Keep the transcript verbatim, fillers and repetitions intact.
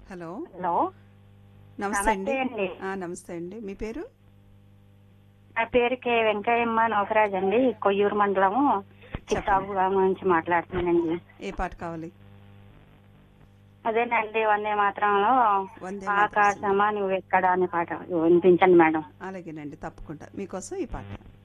Hello. Hello. నమస్తే అండి. నమస్తే అండి. ఆ, నమస్తే అండి. మీ పేరు? నా పేరు కే వెంకయ్యమ్మ నౌకరాజ్ అండి, కొయ్యూరు మండలము చెప్పండి. చిత్తాపు గ్రామం నుంచి మాట్లాడుతున్నానండి. ఏ పాట కావాలి? అదేనండి, వందే మాత్రంలో వందే మాతరం సినిమా. ఆకాశమా నువ్వెక్కడ అనే పాట వినిపించండి మేడం. అలాగేనండి, తప్పకుండా మీకోసం ఈ పాట.